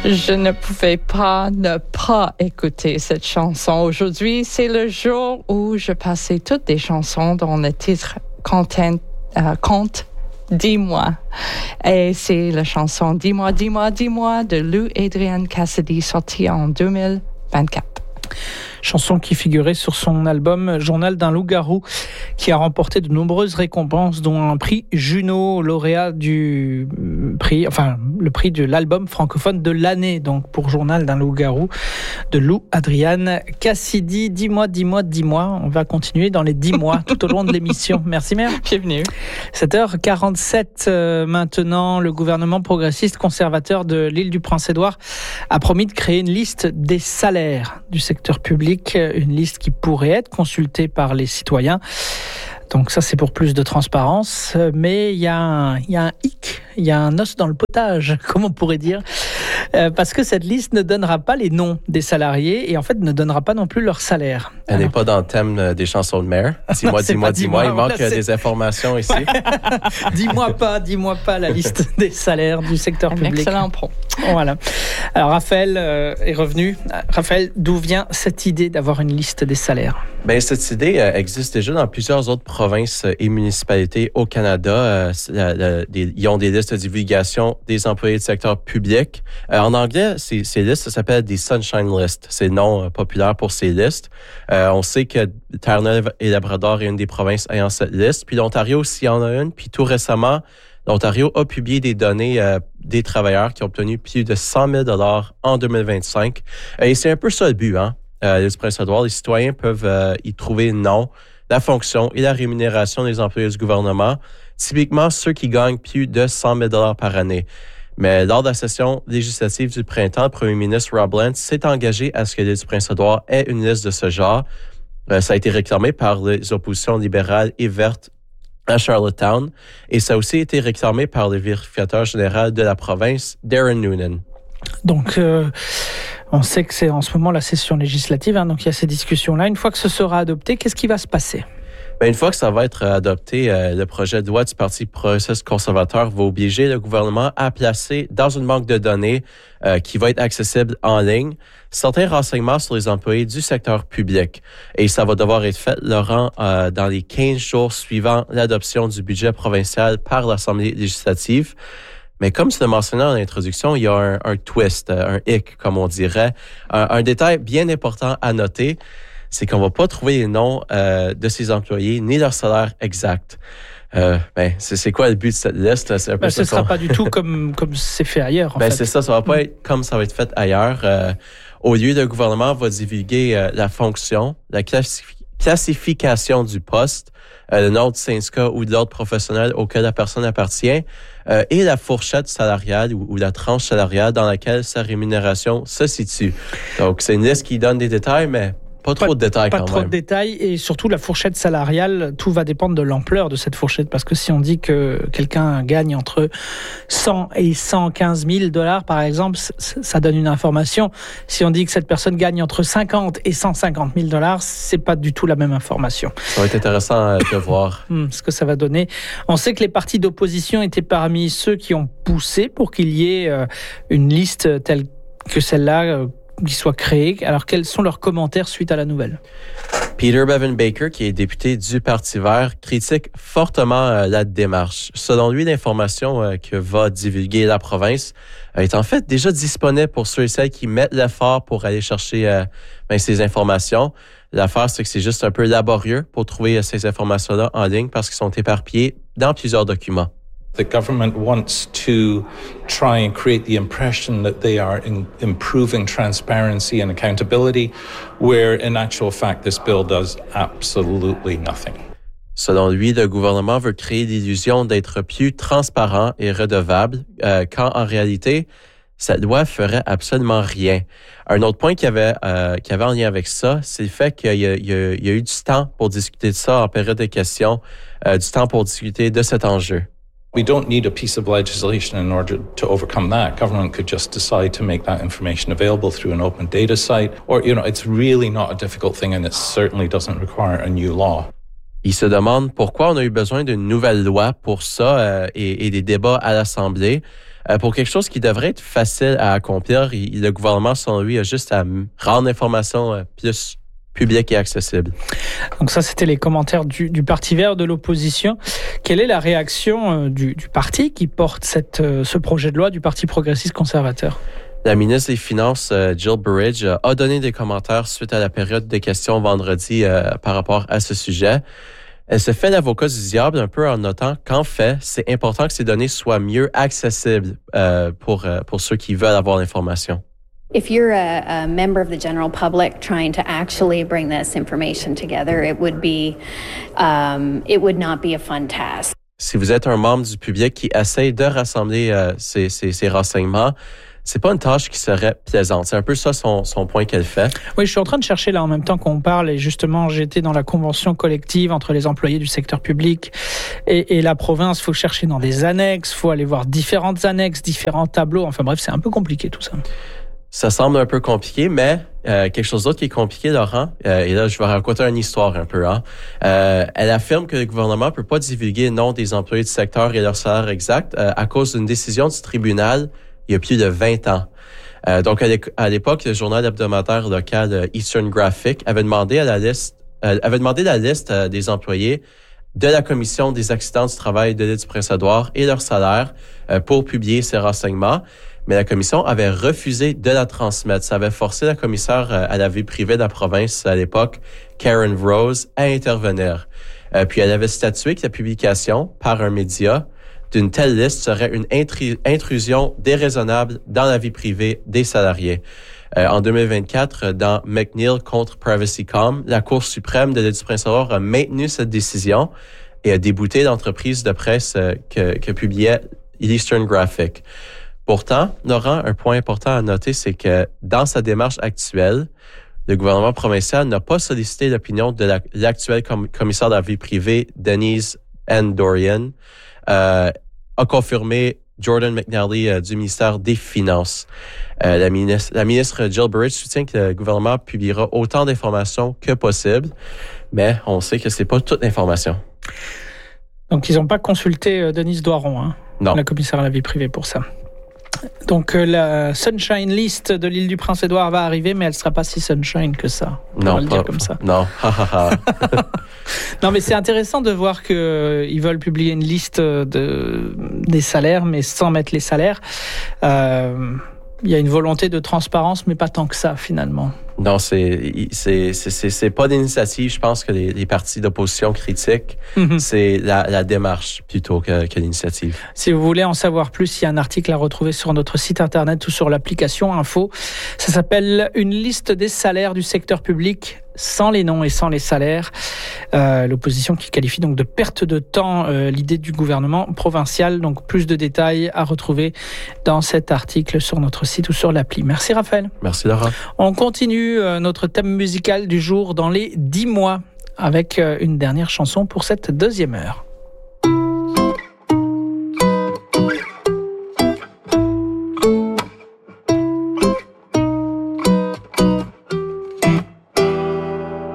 Je ne pouvais pas ne pas écouter cette chanson. Aujourd'hui, c'est le jour où je passais toutes des chansons dont le titre compte Dis-moi. Et c'est la chanson Dis-moi, dis-moi, dis-moi de Lou Adrian Cassidy, sortie en 2024. Chanson qui figurait sur son album Journal d'un loup-garou, qui a remporté de nombreuses récompenses, dont un prix Juno, lauréat du prix, le prix de l'album francophone de l'année, donc pour Journal d'un loup-garou de Lou Adrian Cassidy. Dis-moi, dis-moi, dis-moi. On va continuer dans les 10 mois tout au long de l'émission. Merci Mère. Bienvenue. 7h47 maintenant, le gouvernement progressiste conservateur de l'île du Prince-Édouard a promis de créer une liste des salaires du secteur public, une liste qui pourrait être consultée par les citoyens. Donc ça, c'est pour plus de transparence. Mais il y a un hic, il y a un os dans le potage, comme on pourrait dire, parce que cette liste ne donnera pas les noms des salariés et en fait ne donnera pas non plus leur salaire. Elle n'est pas dans le thème des chansons de mer. Dis-moi, dis-moi, dis-moi. Il manque des informations ici. Dis-moi pas la liste des salaires du secteur public. Excellent point. Voilà. Alors Raphaël est revenu. Raphaël, d'où vient cette idée d'avoir une liste des salaires? Bien, cette idée existe déjà dans plusieurs autres provinces et municipalités au Canada. Ils ont des listes de divulgation des employés du secteur public. En anglais, ces listes s'appellent des Sunshine Lists. C'est le nom populaire pour ces listes. On sait que Terre-Neuve et Labrador est une des provinces ayant cette liste. Puis l'Ontario aussi en a une. Puis tout récemment, l'Ontario a publié des données des travailleurs qui ont obtenu plus de 100 000 $ en 2025. Et c'est un peu ça le but, hein? L'île du Prince-Édouard, les citoyens peuvent y trouver le nom, la fonction et la rémunération des employés du gouvernement, typiquement ceux qui gagnent plus de 100 000 $ par année. Mais lors de la session législative du printemps, le premier ministre Rob Lance s'est engagé à ce que l'île du Prince-Édouard ait une liste de ce genre. Ça a été réclamé par les oppositions libérales et vertes à Charlottetown, et ça a aussi été réclamé par le vérificateur général de la province, Darren Noonan. Donc, on sait que c'est en ce moment la session législative, hein, donc il y a ces discussions-là. Une fois que ce sera adopté, qu'est-ce qui va se passer? Bien, une fois que ça va être adopté, le projet de loi du Parti progressiste conservateur va obliger le gouvernement à placer dans une banque de données qui va être accessible en ligne certains renseignements sur les employés du secteur public. Et ça va devoir être fait, Laurent, dans les 15 jours suivant l'adoption du budget provincial par l'Assemblée législative. Mais comme tu l'as mentionné en introduction, il y a un twist, un hic, comme on dirait. Un détail bien important à noter, c'est qu'on va pas trouver les noms de ces employés ni leur salaire exact. C'est quoi le but de cette liste? C'est un peu ce ne sera pas du tout comme c'est fait ailleurs. En fait. C'est ça va pas être comme ça va être fait ailleurs. Au lieu, le gouvernement va divulguer la fonction, la classification du poste, le nom du syndicat ou de l'ordre professionnel auquel la personne appartient, et la fourchette salariale ou la tranche salariale dans laquelle sa rémunération se situe. Donc, c'est une liste qui donne des détails, mais pas trop de détails quand même. Pas trop de détails, et surtout la fourchette salariale, tout va dépendre de l'ampleur de cette fourchette, parce que si on dit que quelqu'un gagne entre 100 et 115 000 $ par exemple, ça donne une information. Si on dit que cette personne gagne entre 50 et 150 000 $, c'est pas du tout la même information. Ça va être intéressant de voir ce que ça va donner. On sait que les partis d'opposition étaient parmi ceux qui ont poussé pour qu'il y ait une liste telle que celle-là qui soit créée. Alors, quels sont leurs commentaires suite à la nouvelle? Peter Bevan Baker, qui est député du Parti vert, critique fortement la démarche. Selon lui, l'information que va divulguer la province est en fait déjà disponible pour ceux et celles qui mettent l'effort pour aller chercher ces informations. L'affaire, c'est que c'est juste un peu laborieux pour trouver ces informations-là en ligne parce qu'ils sont éparpillés dans plusieurs documents. The government wants to try and create the impression that they are improving transparency and accountability, where in actual fact this bill does absolutely nothing. Selon lui, le gouvernement veut créer l'illusion d'être plus transparent et redevable, quand en réalité, cette loi ferait absolument rien. Un autre point qui avait en lien avec ça, c'est le fait qu'il y a eu du temps pour discuter de ça en période de questions, du temps pour discuter de cet enjeu. We don't need a piece of legislation in order to overcome that. Government could just decide to make that information available through an open data site, or, it's really not a difficult thing, and it certainly doesn't require a new law. Il se demande pourquoi on a eu besoin d'une nouvelle loi pour ça et des débats à l'Assemblée. Pour quelque chose qui devrait être facile à accomplir, le gouvernement, selon lui, a juste à rendre l'information plus publique et accessible. Donc ça, c'était les commentaires du Parti vert de l'opposition. Quelle est la réaction du parti qui porte ce projet de loi du Parti progressiste conservateur? La ministre des Finances, Jill Burridge, a donné des commentaires suite à la période de questions vendredi par rapport à ce sujet. Elle se fait l'avocat du diable un peu en notant qu'en fait, c'est important que ces données soient mieux accessibles pour ceux qui veulent avoir l'information. If you're a member of the general public trying to actually bring this information together, it would not be a fun task. Si vous êtes un membre du public qui essaye de rassembler ces renseignements, c'est pas une tâche qui serait plaisante. C'est un peu ça son point qu'elle fait. Oui, je suis en train de chercher là en même temps qu'on parle et justement j'étais dans la convention collective entre les employés du secteur public et la province. Il faut chercher dans des annexes, il faut aller voir différentes annexes, différents tableaux. Enfin bref, c'est un peu compliqué tout ça. Ça semble un peu compliqué, mais quelque chose d'autre qui est compliqué, Laurent, et là, je vais raconter une histoire un peu. Elle affirme que le gouvernement peut pas divulguer le nom des employés du secteur et leur salaire exact à cause d'une décision du tribunal il y a plus de 20 ans. Donc, à l'époque, le journal hebdomadaire local Eastern Graphic avait demandé la liste des employés de la Commission des accidents du travail de l'île du Prince-Édouard et leur salaire pour publier ces renseignements. Mais la commission avait refusé de la transmettre. Ça avait forcé la commissaire à la vie privée de la province à l'époque, Karen Rose, à intervenir. Puis elle avait statué que la publication par un média d'une telle liste serait une intrusion déraisonnable dans la vie privée des salariés. En 2024, dans McNeil contre PrivacyCom, la Cour suprême de l'île du Prince-Édouard a maintenu cette décision et a débouté l'entreprise de presse que publiait l'Eastern Graphic. Pourtant, Laurent, un point important à noter, c'est que dans sa démarche actuelle, le gouvernement provincial n'a pas sollicité l'opinion de l'actuel commissaire de la vie privée, Denise N. Dorian, a confirmé Jordan McNally du ministère des Finances. La ministre Jill Burridge soutient que le gouvernement publiera autant d'informations que possible, mais on sait que c'est pas toute l'information. Donc, ils n'ont pas consulté Denise Doiron, non. La commissaire à la vie privée pour ça. Donc la Sunshine List de l'île du Prince-Édouard va arriver, mais elle ne sera pas si sunshine que ça. Non, le dire comme ça. Non. Non, mais c'est intéressant de voir qu'ils veulent publier une liste des salaires, mais sans mettre les salaires. Il y a une volonté de transparence, mais pas tant que ça, finalement. Non, c'est pas d'initiative. Je pense que les partis d'opposition critiquent. Mm-hmm. C'est la démarche plutôt que l'initiative. Si vous voulez en savoir plus, il y a un article à retrouver sur notre site internet ou sur l'application Info. Ça s'appelle « Une liste des salaires du secteur public ». Sans les noms et sans les salaires. L'opposition qui qualifie donc de perte de temps l'idée du gouvernement provincial. Donc plus de détails à retrouver dans cet article sur notre site ou sur l'appli. Merci Raphaël. Merci Laura. On continue notre thème musical du jour dans les 10 mois avec une dernière chanson pour cette deuxième heure.